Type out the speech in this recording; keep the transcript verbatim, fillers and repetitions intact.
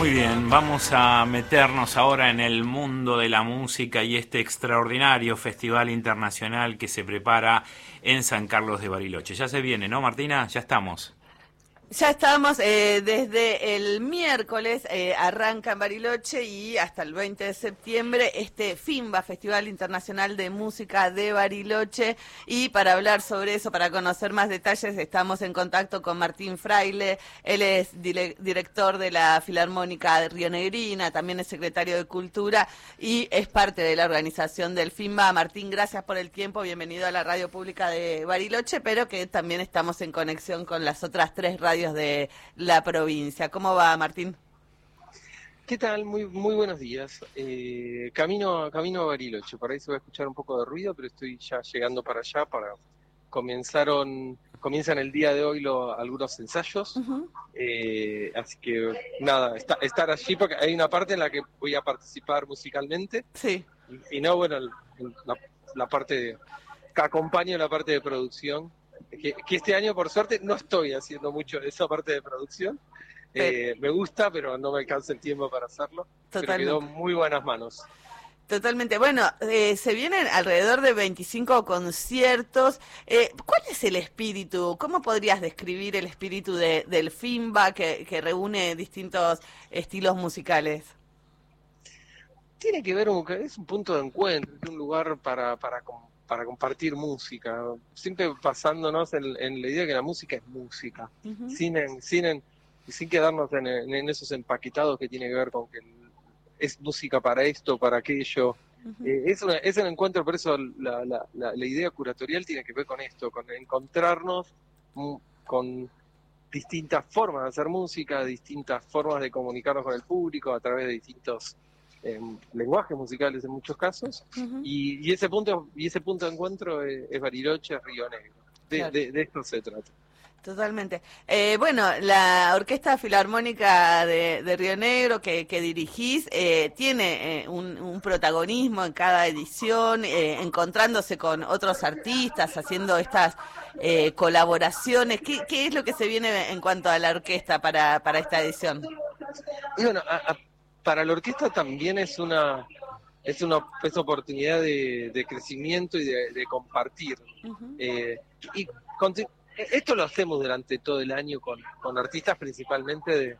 Muy bien, vamos a meternos ahora en el mundo de la música y este extraordinario festival internacional que se prepara en San Carlos de Bariloche. Ya se viene, ¿no, Martina? Ya estamos. Ya estamos eh, desde el miércoles, eh, arranca en Bariloche y hasta el veinte de septiembre este FIMBA, Festival Internacional de Música de Bariloche. Y para hablar sobre eso, para conocer más detalles, estamos en contacto con Martín Fraile. Él es dile- director de la Filarmónica de Rionegrina, también es secretario de Cultura y es parte de la organización del FIMBA. Martín, gracias por el tiempo, bienvenido a la radio pública de Bariloche, pero que también estamos en conexión con las otras tres radios de la provincia. ¿Cómo va, Martín? ¿Qué tal? Muy muy buenos días. Eh, camino, camino a Bariloche, por ahí se va a escuchar un poco de ruido, pero estoy ya llegando para allá. Para comenzaron Comienzan el día de hoy lo, algunos ensayos, Uh-huh. eh, así que nada, está, estar allí porque hay una parte en la que voy a participar musicalmente, Sí. y si no, bueno, el- el- la, la parte de, que acompaño la parte de producción, que, que este año por suerte no estoy haciendo mucho de esa parte de producción. Pe- Eh, me gusta, pero no me alcanza el tiempo para hacerlo. Pero quedó Totalmente. en muy buenas manos. Totalmente. Bueno, eh, se vienen alrededor de veinticinco conciertos. Eh, ¿cuál es el espíritu? ¿Cómo podrías describir el espíritu de, del FIMBA que, que reúne distintos estilos musicales? Tiene que ver, un, es un punto de encuentro, es un lugar para, para, com- para compartir música, siempre basándonos en, en la idea de que la música es música, Ujú. sin, en- sin, en- sin quedarnos en, en esos empaquetados que tiene que ver con que es música para esto, para aquello. Ujú. Eh, es, una- es un encuentro, por eso la, la, la, la idea curatorial tiene que ver con esto, con encontrarnos mm, con distintas formas de hacer música, distintas formas de comunicarnos con el público a través de distintos eh, lenguajes musicales en muchos casos, Ujú. y, y ese punto y ese punto de encuentro es, es Bariloche, Río Negro. De, Claro. de, de esto se trata. Totalmente. Eh, bueno, la Orquesta Filarmónica de, de Río Negro que, que dirigís eh, tiene eh, un, un protagonismo en cada edición, eh, encontrándose con otros artistas, haciendo estas eh, colaboraciones. ¿Qué, qué es lo que se viene en cuanto a la orquesta para, para esta edición? Y bueno, a- a- para la orquesta también es una es una es oportunidad de, de crecimiento y de, de compartir. Ujú. Eh, y conti- esto lo hacemos durante todo el año con, con artistas principalmente de,